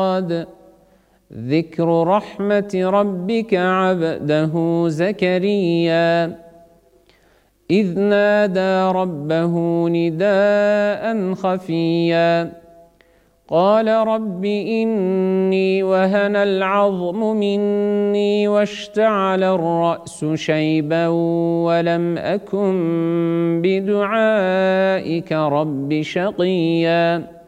صاد ذكر رحمة ربك عبده زكريا إذ نادى ربه نداء خفيا قال رب إني وهن العظم مني واشتعل الرأس شيبا ولم أكن بدعائك رب شقيا